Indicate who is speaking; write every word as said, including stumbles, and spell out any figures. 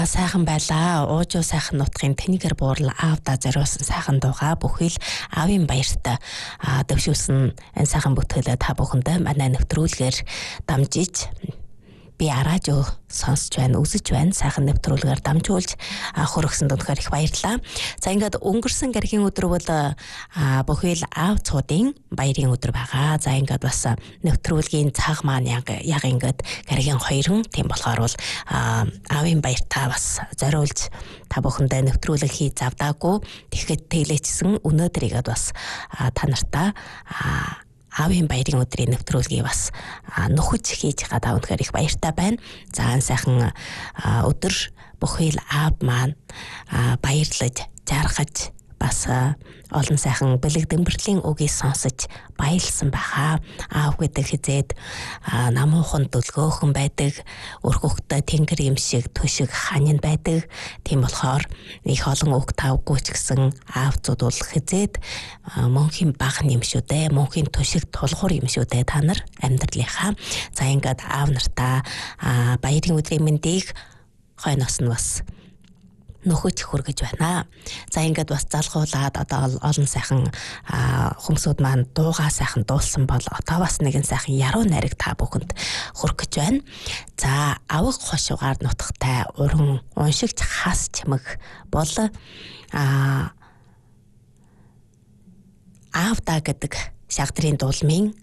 Speaker 1: сайхан байлаа. Уужуу сайхан нутгийн тэнийгэр буурлал аавда зориулсан сайхан дууга бүхэл аавын баярт дэвшүүлсэн энэ сайхан бүтээлээ та бүхэндээ манай нэвтрүүлгээр дамжиж би радио сонсч байна, үзэж байна. Сайхан нэвтрүүлгээр дамжуулж хөргсөнд өнөхөр их баярлалаа. За ингээд өнгөрсөн гаригийн өдөр бол бүхэл аав цуудын баярын өдөр байгаа. За ингээд бас нэвтрүүлгийн цаг маань яг яг ингээд гаригийн хоёрын тийм болохоор бол аавын баяртаа бас зориулж та бүхэндээ нэвтрүүлэг хий завдаагүй. Тэгэхэд тэлээчсэн өнөөдрийгэд бас та нартаа аавын баярын өдрийн нэвтрүүлгийг бас нөхөж хийж байгаа өнөхөр их баяртай байна. За энэ сайхан өдөр бүхэл аав маань баярлаж, жаргаж бас олон сайхан бэлэг дэмбэрлийн үгийг сонсож баярлсан байхаа. Аав гэдэг хизээд намуухан дүлгөөхөн байдаг, өр хөхтэй тэнгэр юм шиг төшиг ханин байдаг. Тийм болохоор их олон үг тавгүй ч гэсэн аавцууд бол хизээд мөнхийн баг юм шүү дээ, мөнхийн төшиг тулгуур юм шүү дээ та нар амьдралынхаа. За ингээд аав нартаа баярын өдрийн мэндийг хойноос нь бас нөхөж хүргэж байна. За ингээд бас залгуулад одоо олон сайхан хүмүүсүүд маань дуугаа сайхан дуулсан бол одоо бас нэгэн сайхан яруу найраг та бүхэнд хүргэж байна. За аваг хошуугаар нутагтай уран уншигч хас чимэг бол аавда гэдэг шагдрын дуулмын